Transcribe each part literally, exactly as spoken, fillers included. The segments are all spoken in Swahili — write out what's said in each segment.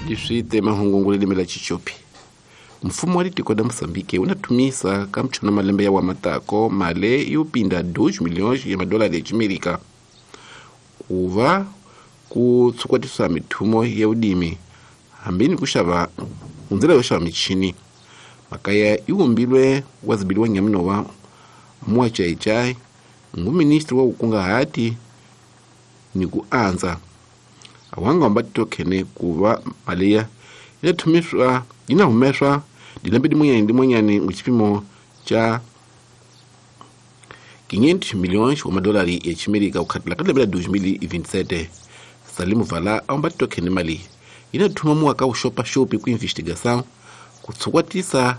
iswite mahungu limela chichopi. Mfumo wa litiko da Msambike unatumisa kamchona malembe ya wamatako male yupinda dois milhões ya madolari ya Amerika kuva kutsukwatisa mitumo ya udimi hambini kushava unzila yoshava michini makaya iwumbilwe wazibiliwa nyaminowa mwa chai chai ngu ministri wa ukunga hati ni kuanza awanga wambati tokene kuva malia ina tumiswa ina humeswa dilambidi mwenyani di mwenyani mchipimo cha quinhentos milhões wa madolari ya Amerika ukatila katila bila dois mil e vinte e sete. Salimu Vala awambati tokene mali ina tuma mwaka ushopa shopi ku investigação kutsukwatisa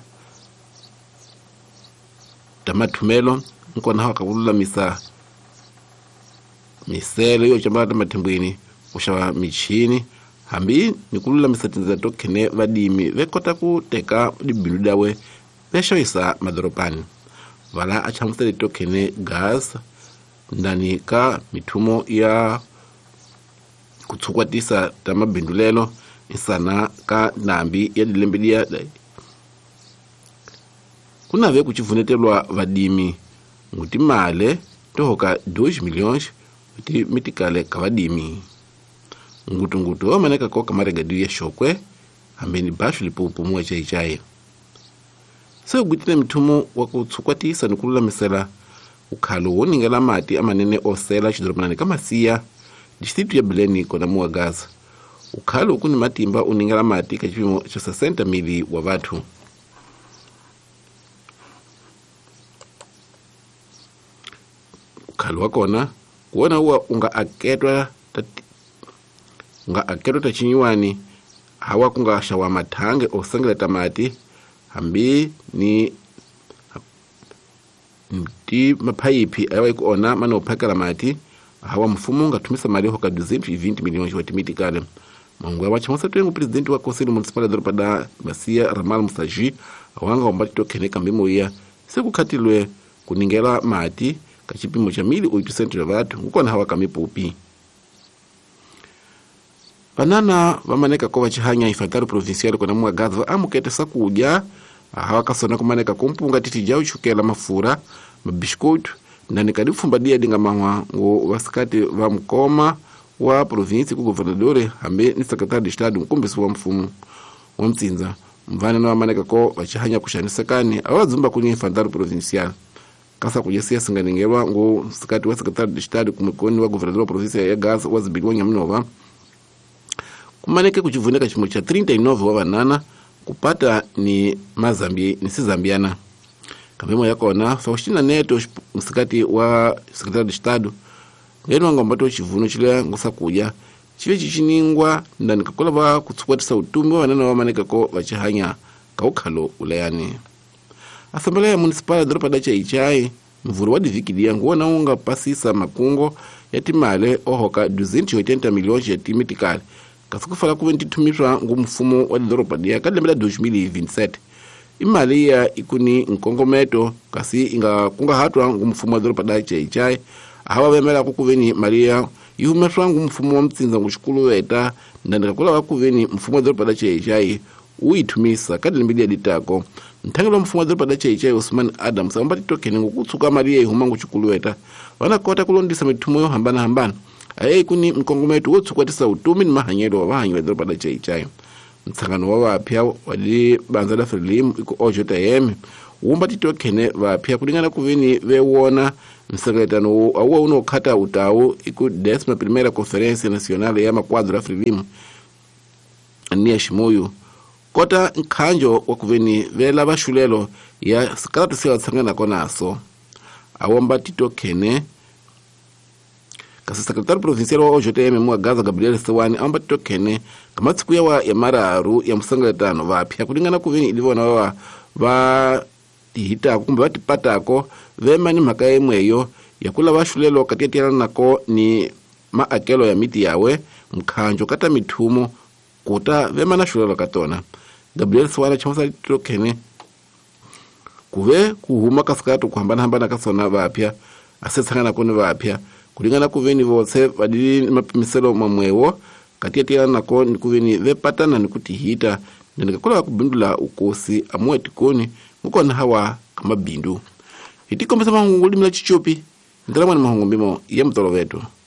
tamatumelo nkona hawa kabulula misa misele yo chambala tamatimbwini ushawa michini hambi nikulula misatinza tokene vadimi vekota kuteka libindu dawe veshoisa madoropani. Vala achamusele tokene gas ndani ka mitumo ya kutsukwatisa tamabindulelo isana ka nambi ya dilembidia kuna ve kuchivunetelwa vadimi nguti male tohoka dois milhões uti mitikale kavadimi ngutu ngutu wamaneka ko kamarega ya shokwe ambeni bashu lipupu mwa chai chai so gutile mitumo wakutsukwatisa nikulula misela ukhalo woningela mati amanene osela chidropanani kama siya district ya Beleni kona mwa Gaza ukhalo kuni matimba uningela mati kachipimo cha sesenta mili wa vatu. Ukhalo wakona kuona huwa unga aketwa tati, unga aketwa tachinyiwani hawa kunga shawa matange osangela tamati hambi ni mti mapaipi ayawa ikuona mana upakala mati hawa mfumo nga tumisa mali hoka duzentos e vinte milhões wa timiti kale mangu ya wacha masa tuengu presidenti wa Conselho Municipal da Dropada Bacia Ramal Musaji awanga wambati tokene kambimo ya siku katilwe kuningela mati kachipimo cha mili oitocentos ya vatu ukona hawa kamipupi. Banana vamaneka kwa wachihanya infantari provincial kwa namua Gaza amukete sakuja hawa kasona kumaneka kumpunga titi jau chukela mafura mabishkutu na nikadifumbadia dinga mahwa ngo wasikati wa mkoma wa provinsi ku governadore hambe ni secretary de estado mkumbisi wa mfumu wa mtsinza mvana na wamaneka ko wachihanya kushanisekani awazumba kuni infantari provincial kasa kujesia singaningelwa ngo sikati wa secretary de estado kumekoni wa governador wa provinsi ya Gaza wazibiliwa nyaminova kumaneke kuchivuneka chimo cha trinta e nove wa banana kupata ni mazambi ni sizambiana kamemo yakona Faustina Neto msikati wa secretary de estado ngeno ngombato chivuno chile ngosakuja chive chichiningwa ndani kakola ba kutsukwatisa utumbi wa banana wamaneka ko bachihanya kaukhalo ulayani. Assembleia Municipal da Dropada Chai Chai mvuru wa divikidia nguona unga pasisa makungo yatimale ohoka duzentos e oitenta milhões ya timitikale kasukufala kuventitumishwa ngumfumo wa Dropada kadembela dois mil e vinte e sete. Imali ya ikuni nkongometo kasi inga kunga hatwa ngumfumo wa Dropada Chai Chai hawa vemela kukuveni malia ihumeshwa ngumfumo wa mtsinza ngushikulu weta ndandika kula wakuveni mfumo wa Dropada Chai Chai uitumisa kadembela ditako ntangela mfumo wa Dropada Chai Chai Osman Adams ambati tokene ngukutsuka malia ihuma ngushikulu weta wana kota kulondisa mitumo yo hambana hambana aye kuni mkongometo wotsukwatisa utumi ni mahanyelo wa wahanyi wa Dropada Chai Chai mtsangano wa wapya wali banza la Frelimu iku O J M umbati tokene wapya kulingana kuveni vewona msekretano awo uno kata utawo iku décima primeira Conferência Nacional ya Maquadro la Frelimu ni ashimoyo kota nkanjo wa kuveni vela bashulelo ya sikata siwa tsangana kona aso awombati tokene kasi secretary provincial wa O J M mwa Gaza Gabriel Sewani amba tokene kama tsiku ya ya mararu ya msangatano vapya kulingana kuveni ilivona wa va tihita kumbe batipatako vema ni makaye mweyo yakula bashulelo katiyana nako ni maakelo ya miti yawe mkhanjo kata mitumo kuta vema na shulelo katona. Gabriel Sewani chamusa tokene kuve kuhuma kaskatu kuhambana hambana kasona vapya asetsangana kone vapya kulingana kuveni vose vadili mapimiselo mamwewo kati ati nako nikuveni vepatana nikutihita ndinikakola kubindula ukosi amweti koni ngukona hawa kama bindu itikomesa mahungu limila chichopi ndala mwana mahungu mbimo ya mtolo wetu.